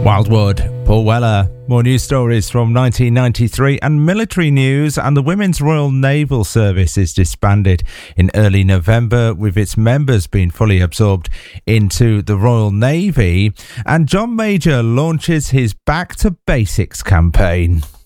Wildwood, Paul Weller. More news stories from 1993 and military news, and the Women's Royal Naval Service is disbanded in early November, with its members being fully absorbed into the Royal Navy. And John Major launches his Back to Basics campaign.